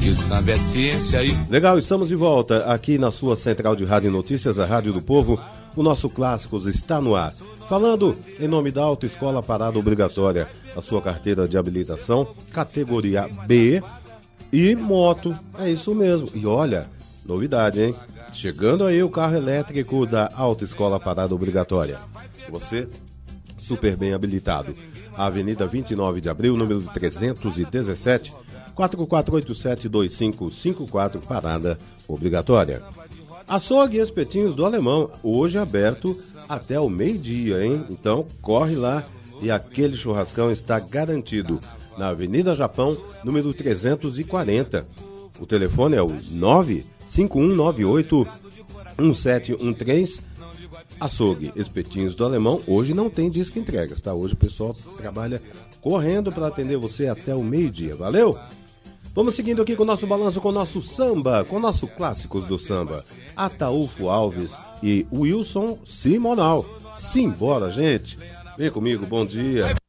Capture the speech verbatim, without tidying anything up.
que samba é ciência e... Legal, estamos de volta aqui na sua Central de Rádio e Notícias, a Rádio do Povo. O nosso Clássicos está no ar. Falando em nome da Autoescola Parada Obrigatória, a sua carteira de habilitação, categoria B e moto. É isso mesmo. E olha, novidade, hein? Chegando aí o carro elétrico da Autoescola Parada Obrigatória. Você, super bem habilitado. A Avenida vinte e nove de abril, número trezentos e dezessete, quatro quatro oito sete, dois cinco cinco quatro, Parada Obrigatória. Açougue e Espetinhos do Alemão, hoje aberto até o meio-dia, hein? Então, corre lá e aquele churrascão está garantido. Na Avenida Japão, número trezentos e quarenta. O telefone é o nove cinco um nove oito um sete um três. Açougue Espetinhos do Alemão, hoje não tem disco entregas, tá? Hoje o pessoal trabalha correndo para atender você até o meio-dia, valeu? Vamos seguindo aqui com o nosso balanço, com o nosso samba, com o nosso Clássicos do Samba. Ataúfo Alves e Wilson Simonal. Simbora, gente. Vem comigo, bom dia.